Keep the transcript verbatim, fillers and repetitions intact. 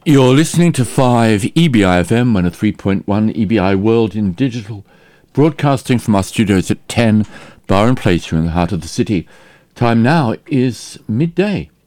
You're listening to five E B I F M, one oh three point one E B I World in Digital, broadcasting from our studios at ten Byron Place here in the heart of the city. Time now is midday.